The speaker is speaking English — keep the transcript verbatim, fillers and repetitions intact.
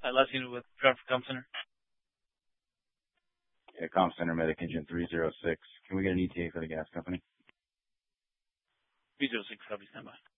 Uh, Lessing with Traffic Com Center. Yeah, Com Center, Medic Engine three zero six. Can we get an E T A for the gas company? three zero six, copy, stand by.